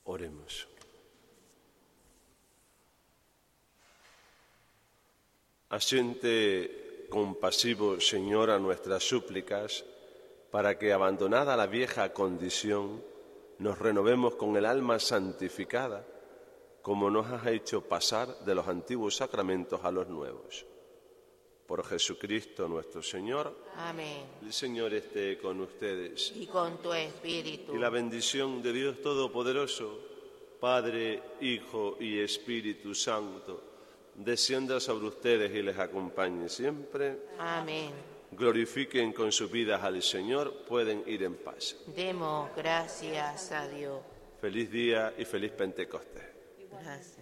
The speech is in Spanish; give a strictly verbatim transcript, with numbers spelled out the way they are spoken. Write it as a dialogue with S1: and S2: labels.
S1: Oremos. Asiente compasivo, Señor, a nuestras súplicas, para que, abandonada la vieja condición, nos renovemos con el alma santificada, como nos has hecho pasar de los antiguos sacramentos a los nuevos. Por Jesucristo nuestro Señor.
S2: Amén.
S1: El Señor esté con ustedes.
S2: Y con tu espíritu.
S1: Y la bendición de Dios Todopoderoso, Padre, Hijo y Espíritu Santo, descienda sobre ustedes y les acompañe siempre.
S2: Amén.
S1: Glorifiquen con sus vidas al Señor, pueden ir en paz.
S2: Demos gracias a Dios.
S1: Feliz día y feliz Pentecostés.
S2: Gracias.